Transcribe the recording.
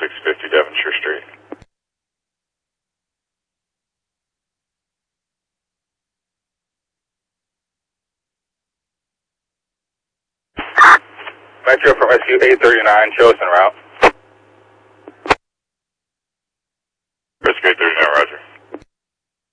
650 Devonshire Street. Metro from SU 839, Chosen route.